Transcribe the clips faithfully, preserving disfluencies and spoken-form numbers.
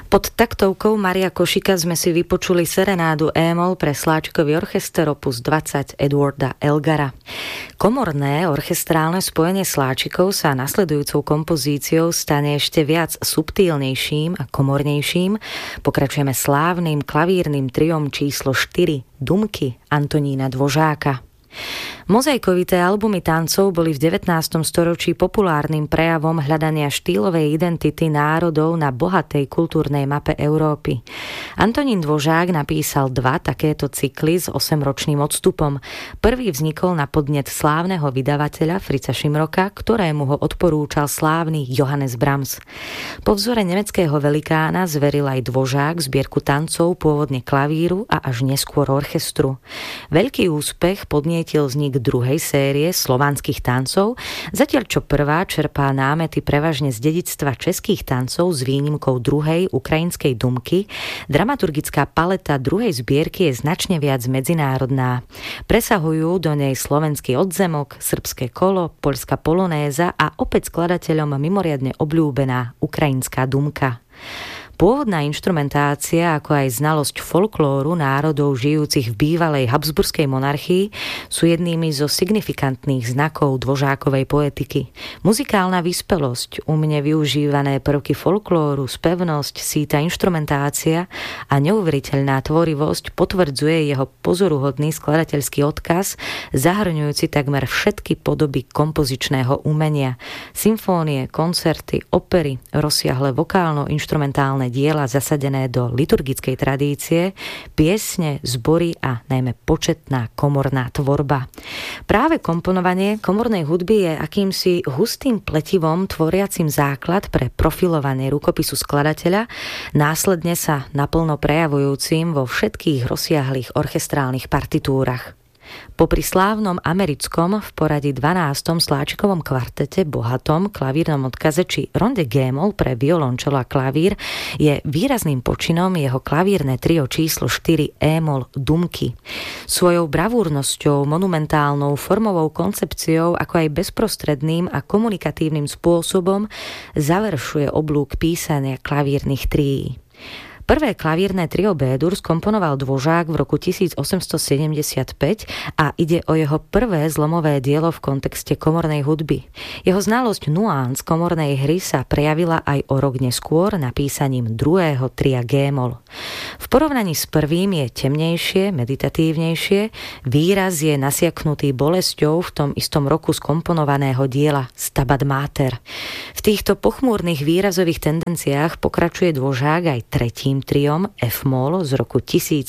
Pod taktovkou Maria Košika sme si vypočuli serenádu E-moll pre sláčikový orchester opus dvadsať Edwarda Elgara. Komorné orchestrálne spojenie sláčikov sa nasledujúcou kompozíciou stane ešte viac subtílnejším a komornejším. Pokračujeme slávnym klavírnym triom číslo štyri Dumky Antonína Dvořáka. Mozaikovité albumy tancov boli v devätnástom storočí populárnym prejavom hľadania štýlovej identity národov na bohatej kultúrnej mape Európy. Antonín Dvořák napísal dva takéto cykly s osemročným odstupom. Prvý vznikol na podnet slávneho vydavateľa Fritza Šimroka, ktorému ho odporúčal slávny Johannes Brahms. Po vzore nemeckého velikána zveril aj Dvořák zbierku tancov pôvodne klavíru a až neskôr orchestru. Veľký úspech podnietil vznik druhej série slovanských tancov, zatiaľ čo prvá čerpá námety prevažne z dedičstva českých tancov s výnimkou druhej ukrajinskej Dumky. Dramaturgická paleta druhej zbierky je značne viac medzinárodná. Presahujú do nej slovenský odzemok, srbské kolo, poľská polonéza a opäť skladateľom mimoriadne obľúbená ukrajinská Dumka. Pôvodná inštrumentácia, ako aj znalosť folklóru národov žijúcich v bývalej habsburskej monarchii sú jednými zo signifikantných znakov Dvořákovej poetiky. Muzikálna vyspelosť, umne využívané prvky folklóru, spevnosť, síta inštrumentácia a neuveriteľná tvorivosť potvrdzuje jeho pozoruhodný skladateľský odkaz, zahrňujúci takmer všetky podoby kompozičného umenia. Symfónie, koncerty, opery, rozsiahle vokálno-inštrumentálne diela zasadené do liturgickej tradície, piesne, zbory a najmä početná komorná tvorba. Práve komponovanie komornej hudby je akýmsi hustým pletivom tvoriacim základ pre profilovanie rukopisu skladateľa, následne sa naplno prejavujúcim vo všetkých rozsiahlých orchestrálnych partitúrach. Popri slávnom americkom v poradí dvanástom sláčikovom kvartete, bohatom klavírnom odkaze či ronde G-moll pre violončelo a klavír je výrazným počinom jeho klavírne trio číslo štyri E-moll Dumky. Svojou bravúrnosťou, monumentálnou formovou koncepciou, ako aj bezprostredným a komunikatívnym spôsobom završuje oblúk písania klavírnych trií. Prvé klavírne trio B-dur skomponoval Dvořák v roku tisícosemstosedemdesiatpäť a ide o jeho prvé zlomové dielo v kontexte komornej hudby. Jeho znalosť nuánc komornej hry sa prejavila aj o rok neskôr napísaním druhého tria G-moll. V porovnaní s prvým je temnejšie, meditatívnejšie, výraz je nasiaknutý bolesťou v tom istom roku skomponovaného diela Stabat Mater. V týchto pochmúrnych výrazových tendenciách pokračuje Dvořák aj tretím triom F-moll z roku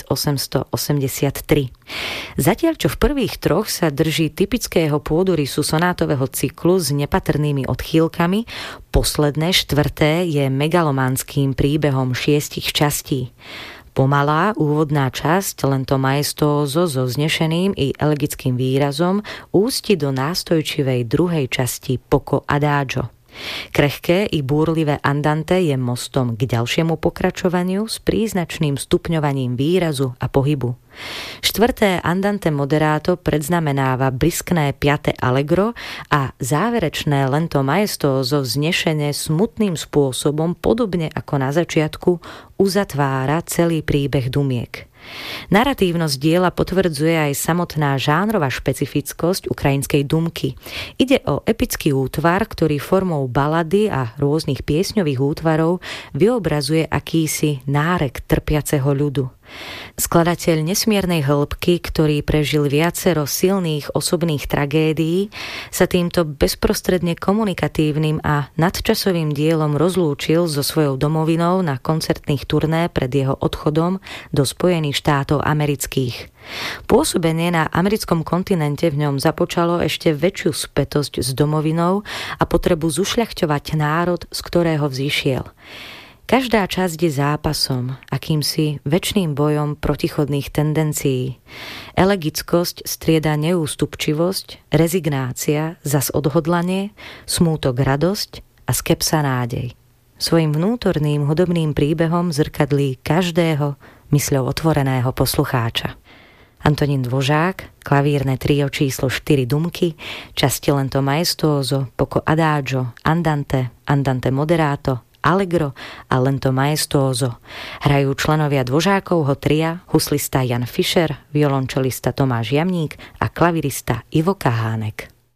tisícosemstoosemdesiattri. Zatiaľ, čo v prvých troch sa drží typického pôdorysu sonátového cyklu s nepatrnými odchýlkami, posledné štvrté je megalomanským príbehom šiestich častí. Pomalá úvodná časť, lento majestózo so vznešeným i elegickým výrazom, ústi do nástojčivej druhej časti Poco adagio. Krehké i búrlivé andante je mostom k ďalšiemu pokračovaniu s príznačným stupňovaním výrazu a pohybu. Štvrté andante moderato predznamenáva briskné piate allegro a záverečné lento majestózo vznešené smutným spôsobom, podobne ako na začiatku, uzatvára celý príbeh Dumiek. Naratívnosť diela potvrdzuje aj samotná žánrová špecifickosť ukrajinskej Dumky. Ide o epický útvar, ktorý formou balady a rôznych piesňových útvarov vyobrazuje akýsi nárek trpiaceho ľudu. Skladateľ nesmiernej hĺbky, ktorý prežil viacero silných osobných tragédií, sa týmto bezprostredne komunikatívnym a nadčasovým dielom rozlúčil so svojou domovinou na koncertných turné pred jeho odchodom do Spojených štátov amerických. Pôsobenie na americkom kontinente v ňom započalo ešte väčšiu spätosť s domovinou a potrebu zušľachťovať národ, z ktorého vzýšiel. Každá časť je zápasom, akýmsi večným bojom protichodných tendencií. Elegickosť strieda neústupčivosť, rezignácia zas odhodlanie, smútok radosť a skepsa nádej. Svojim vnútorným hudobným príbehom zrkadlí každého mysľou otvoreného poslucháča. Antonín Dvořák, klavírne trio číslo štyri Dumky, časti lento majestózo, Poco adagio, andante, andante moderato Allegro a Lento maestoso. Hrajú členovia Dvořákovho tria, huslista Jan Fischer, violončelista Tomáš Jamník a klavirista Ivo Kahánek.